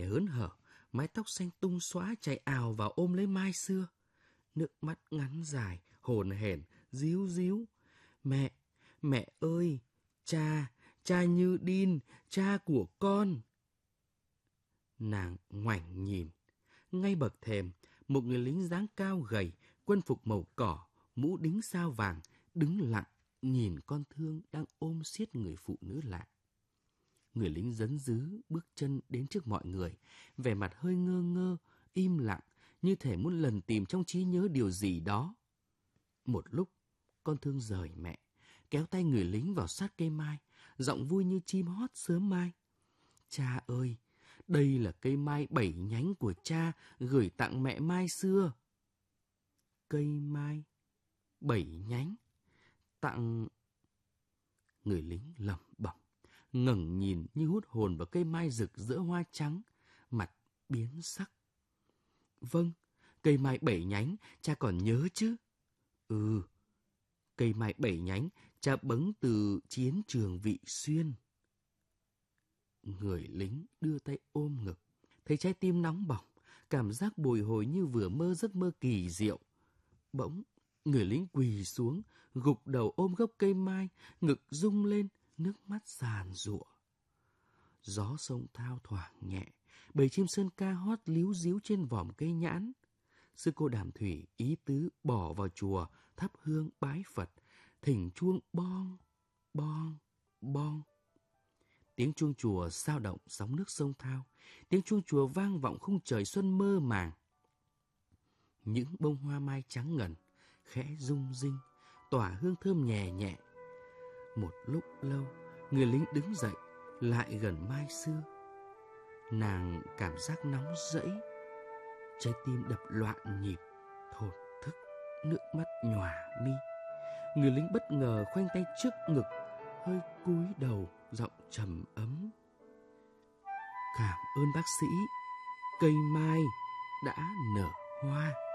hớn hở, mái tóc xanh tung xóa chạy ào vào ôm lấy Mai Xưa. Nước mắt ngắn dài, hồn hển, ríu ríu. Mẹ, mẹ ơi, cha Như Đin, cha của con. Nàng ngoảnh nhìn. Ngay bậc thềm, một người lính dáng cao gầy, quân phục màu cỏ, mũ đính sao vàng, đứng lặng, nhìn con thương đang ôm siết người phụ nữ lạ. Người lính dấn dứ bước chân đến trước mọi người, vẻ mặt hơi ngơ ngơ, im lặng, như thể muốn lần tìm trong trí nhớ điều gì đó. Một lúc, con thương rời mẹ, kéo tay người lính vào sát cây mai, giọng vui như chim hót sớm mai. Cha ơi, đây là cây mai 7 nhánh của cha gửi tặng mẹ Mai Xưa. Cây mai 7 nhánh, tặng... Người lính lẩm bẩm, ngẩng nhìn như hút hồn vào cây mai rực rỡ hoa trắng, mặt biến sắc. Vâng, cây mai 7 nhánh, cha còn nhớ chứ? Ừ, cây mai 7 nhánh, cha bấng từ chiến trường Vị Xuyên. Người lính đưa tay ôm ngực, thấy trái tim nóng bỏng, cảm giác bồi hồi như vừa mơ giấc mơ kỳ diệu. Bỗng, người lính quỳ xuống, gục đầu ôm gốc cây mai, ngực rung lên, nước mắt giàn giụa. Gió sông thao thoảng nhẹ, bầy chim sơn ca hót líu ríu trên vòm cây nhãn. Sư cô Đàm Thủy ý tứ bỏ vào chùa, thắp hương bái Phật, thỉnh chuông bong, bong, bong. Tiếng chuông chùa sao động sóng nước sông thao, tiếng chuông chùa vang vọng khung trời xuân mơ màng. Những bông hoa mai trắng ngần, khẽ rung rinh, tỏa hương thơm nhẹ nhẹ. Một lúc lâu, người lính đứng dậy, lại gần Mai Xưa. Nàng cảm giác nóng rẫy, trái tim đập loạn nhịp, thổn thức, nước mắt nhòa mi. Người lính bất ngờ khoanh tay trước ngực, hơi cúi đầu, giọng trầm ấm. Cảm ơn bác sĩ, cây mai đã nở hoa.